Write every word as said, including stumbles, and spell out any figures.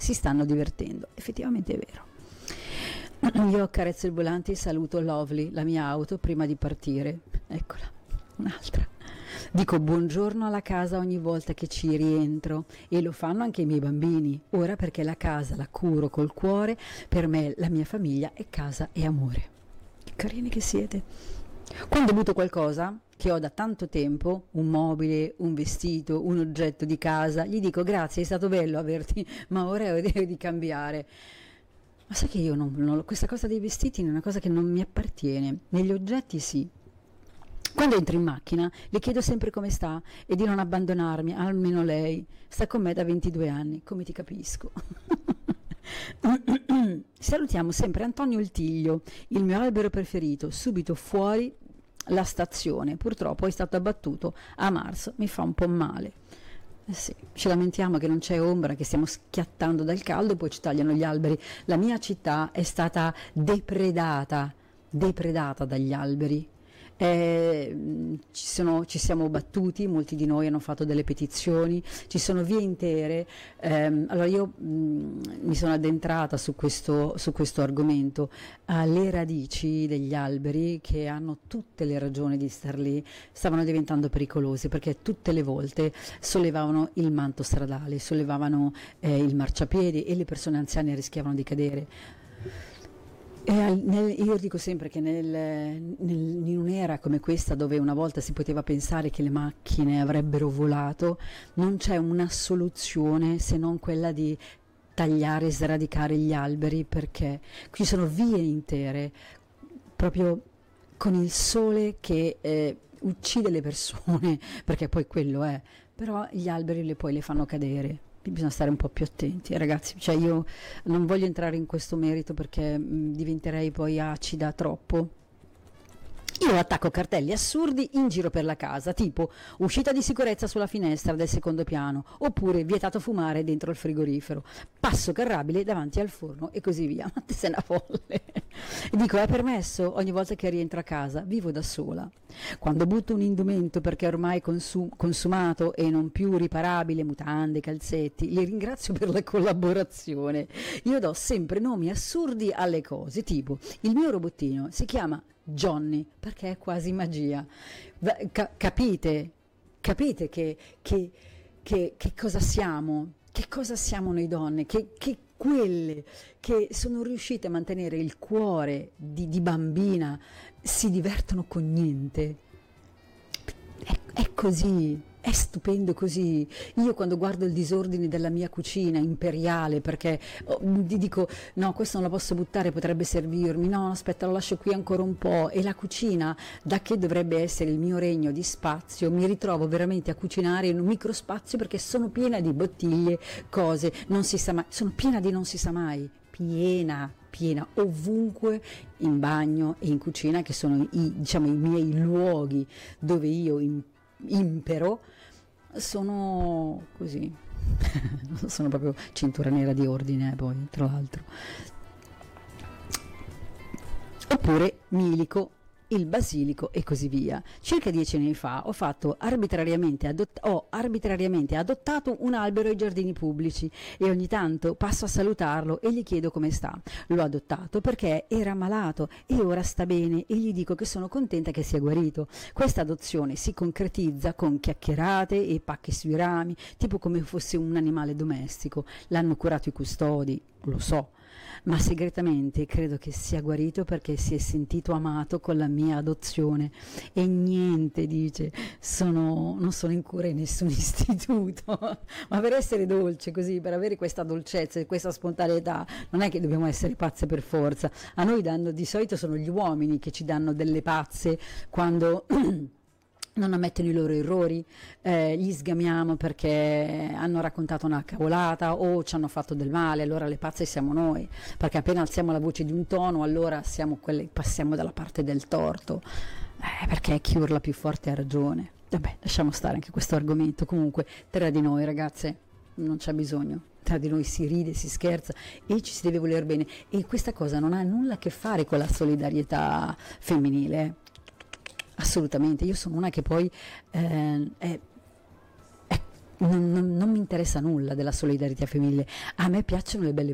si stanno divertendo. Effettivamente è vero. Io accarezzo il volante e saluto Lovely, la mia auto, prima di partire. Eccola, un'altra. Dico buongiorno alla casa ogni volta che ci rientro, e lo fanno anche i miei bambini, ora, perché la casa la curo col cuore. Per me la mia famiglia è casa e amore. Che carini che siete. Quando butto qualcosa che ho da tanto tempo, un mobile, un vestito, un oggetto di casa, gli dico grazie, è stato bello averti, ma ora ho idea di cambiare. Ma sai che io non, non, questa cosa dei vestiti è una cosa che non mi appartiene. Negli oggetti sì. Quando entro in macchina le chiedo sempre come sta e di non abbandonarmi, almeno lei sta con me da ventidue anni, come ti capisco. Salutiamo sempre Antonio il Tiglio, il mio albero preferito, subito fuori la stazione, purtroppo è stato abbattuto a marzo, mi fa un po' male. Eh sì, ci lamentiamo che non c'è ombra, che stiamo schiattando dal caldo, poi ci tagliano gli alberi. La mia città è stata depredata, depredata dagli alberi. Eh, ci, sono, ci siamo battuti, molti di noi hanno fatto delle petizioni, ci sono vie intere. Eh, allora io mh, mi sono addentrata su questo, su questo argomento, alle radici degli alberi, che hanno tutte le ragioni di star lì, stavano diventando pericolosi, perché tutte le volte sollevavano il manto stradale, sollevavano eh, il marciapiedi, e le persone anziane rischiavano di cadere. E nel, io dico sempre che nel, nel, in un'era come questa, dove una volta si poteva pensare che le macchine avrebbero volato, non c'è una soluzione se non quella di tagliare e sradicare gli alberi, perché qui sono vie intere, proprio con il sole che eh, uccide le persone, perché poi quello è, però gli alberi le, poi le fanno cadere. Bisogna stare un po' più attenti, eh, ragazzi, cioè io non voglio entrare in questo merito, perché mh, diventerei poi acida troppo. Io attacco cartelli assurdi in giro per la casa, tipo uscita di sicurezza sulla finestra del secondo piano, oppure vietato fumare dentro il frigorifero, passo carrabile davanti al forno, e così via. Ma te sei una folle. E dico, è permesso ogni volta che rientro a casa, vivo da sola. Quando butto un indumento perché ormai consum- consumato e non più riparabile, mutande, calzetti, li ringrazio per la collaborazione. Io do sempre nomi assurdi alle cose, tipo il mio robottino si chiama Johnny perché è quasi magia. Ca- capite? Capite che, che, che, che cosa siamo? Che cosa siamo noi donne? Che, che quelle che sono riuscite a mantenere il cuore di, di bambina si divertono con niente. È, è così. È stupendo così. Io quando guardo il disordine della mia cucina imperiale, perché oh, ti dico no, questo non lo posso buttare, potrebbe servirmi, no aspetta, lo lascio qui ancora un po', e la cucina, da che dovrebbe essere il mio regno di spazio, mi ritrovo veramente a cucinare in un microspazio, perché sono piena di bottiglie, cose, non si sa mai, sono piena di non si sa mai, piena piena ovunque, in bagno e in cucina, che sono i, diciamo, i miei luoghi dove io impero, impero sono così. Sono proprio cintura nera di ordine, poi tra l'altro. Oppure milico, il basilico e così via. Circa dieci anni fa ho fatto arbitrariamente adott- ho arbitrariamente adottato un albero ai giardini pubblici, e ogni tanto passo a salutarlo e gli chiedo come sta. L'ho adottato perché era malato e ora sta bene, e gli dico che sono contenta che sia guarito. Questa adozione si concretizza con chiacchierate e pacche sui rami, tipo come fosse un animale domestico. L'hanno curato i custodi, lo so, ma segretamente credo che sia guarito perché si è sentito amato con la mia adozione. E niente, dice, sono, non sono in cura in nessun istituto. Ma per essere dolce così, per avere questa dolcezza e questa spontaneità, non è che dobbiamo essere pazze per forza. A noi danno, di solito sono gli uomini che ci danno delle pazze quando non ammettono i loro errori, eh, gli sgamiamo perché hanno raccontato una cavolata o ci hanno fatto del male. Allora le pazze siamo noi, perché appena alziamo la voce di un tono, allora siamo quelle, passiamo dalla parte del torto, eh, perché chi urla più forte ha ragione. Vabbè, lasciamo stare anche questo argomento. Comunque, tra di noi, ragazze, non c'è bisogno. Tra di noi si ride, si scherza e ci si deve voler bene, e questa cosa non ha nulla a che fare con la solidarietà femminile, eh. Assolutamente. Io sono una che poi eh, è, è, non, non- non mi interessa nulla della solidarietà femminile. A me piacciono le belle